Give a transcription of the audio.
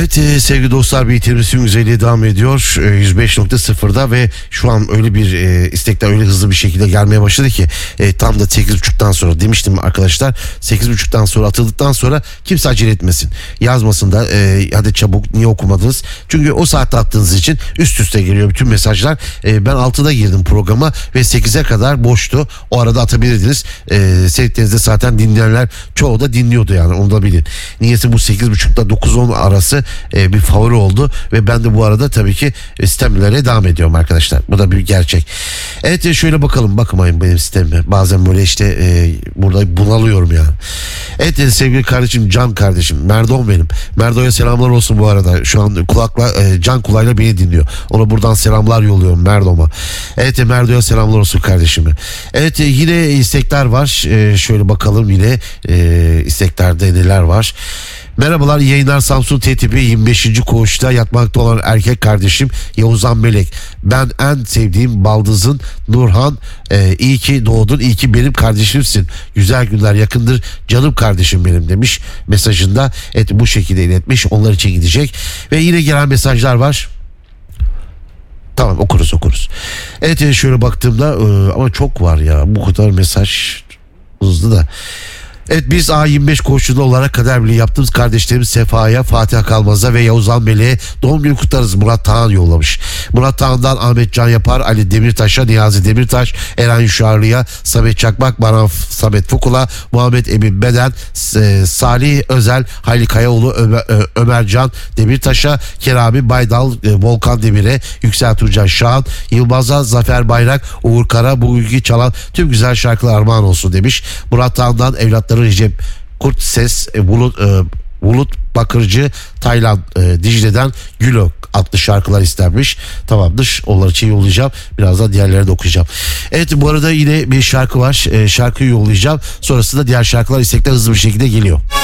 Evet sevgili dostlar, bir temizliğin güzelliği devam ediyor 105.0'da ve şu an öyle bir istekler öyle hızlı bir şekilde gelmeye başladı ki tam da 8.30'dan sonra demiştim arkadaşlar, 8.30'dan sonra atıldıktan sonra kimse acele etmesin, yazmasın da hadi çabuk niye okumadınız, çünkü o saatte attığınız için üst üste geliyor bütün mesajlar. Ben 6'da girdim programa ve 8'e kadar boştu, o arada atabilirdiniz. Seyrettiğinizde zaten dinleyenler çoğu da dinliyordu, yani onu da bilin. Niyeyse bu 8.30'da 9-10 arası bir favori oldu ve ben de bu arada tabii ki sistemlere devam ediyorum arkadaşlar. Bu da bir gerçek. Evet şöyle bakalım, bakmayın benim sistemime. Bazen böyle işte burada bunalıyorum ya. Evet sevgili kardeşim, Can kardeşim, Merdo benim. Merdo'ya selamlar olsun bu arada. Şu an can kulağıyla beni dinliyor. Ona buradan selamlar yolluyorum Merdo'ma. Evet Merdo'ya selamlar olsun kardeşime. Evet yine istekler var. Şöyle bakalım yine isteklerde neler var. Merhabalar, iyi yayınlar. Samsun T-tipi 25. koğuşta yatmakta olan erkek kardeşim Yavuzhan Melek. Ben en sevdiğim baldızın Nurhan. İyi ki doğdun, iyi ki benim kardeşimsin. Güzel günler yakındır canım kardeşim benim demiş mesajında. Evet bu şekilde iletmiş, onlar için gidecek. Ve yine gelen mesajlar var. Tamam okuruz. Evet şöyle baktığımda ama çok var ya, bu kadar mesaj hızlı da. Evet biz A25 koşulu olarak kader birliği yaptığımız kardeşlerimiz Sefa'ya, Fatih Kalmaz'a ve Yavuzhan Melek'e doğum günü kutlarız. Murat Tağan yollamış. Murat Tağan'dan Ahmet Can Yapar, Ali Demirtaş'a, Niyazi Demirtaş, Eren Yuşarlı'ya, Samet Çakmak, Baran Samet Fukula, Muhammed Emin Beden, Salih Özel, Hayli Kayaoğlu, Ömer Can Demirtaş'a, Kerami Baydal, Volkan Demir'e, Yüksel Tuğcan Şahan, Yılmaz'a, Zafer Bayrak, Uğur Kara, bugünkü çalan tüm güzel şarkılar armağan olsun demiş. Murat Tağan'dan evlatları Recep Kurt Ses, Bulut Bakırcı, Taylan Dicle'den Gülök adlı şarkılar istenmiş. Tamamdır, onlar için yollayacağım. Birazdan diğerlerini de okuyacağım. Evet bu arada yine bir şarkı var. Şarkıyı yollayacağım. Sonrasında diğer şarkılar istekler hızlı bir şekilde geliyor.